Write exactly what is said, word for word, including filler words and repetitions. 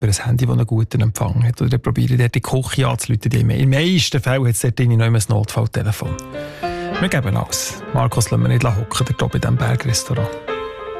über ein Handy, das einen guten Empfang hat. Oder probiere dort die Küche anzurufen. In den meisten Fällen hat es dort noch ein Notfalltelefon. Wir geben alles. Markus, lassen wir nicht hocken, dort oben in diesem Bergrestaurant.